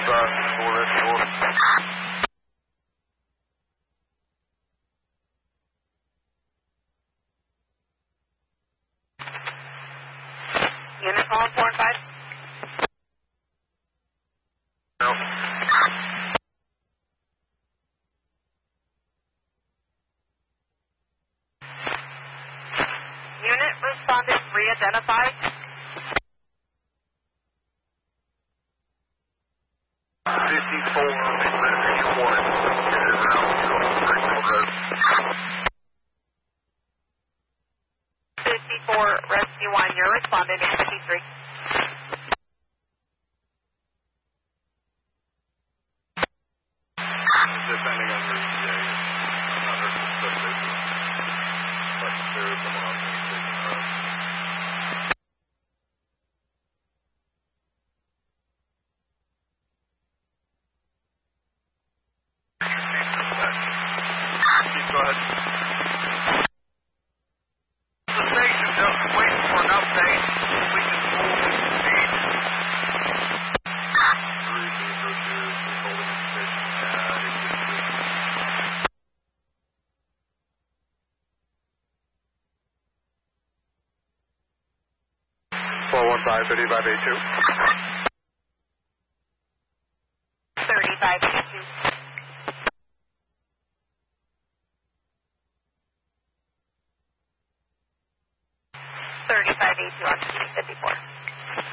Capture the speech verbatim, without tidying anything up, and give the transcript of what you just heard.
uh, four rescue four. Unit calling four and five. No. Unit responded re-identified. fifty-four, rescue one. This is Ralph, Springfield Road. fifty-four, rescue one, you're responding to fifty-three. Depending on your E T A, another suspect. But there is someone on the station road. Go ahead. The station just waiting for an update. We can pull his speed. Three zero two, he's holding his station at eight six two. four one five, thirty-five eight two. thirty-five eighty-two.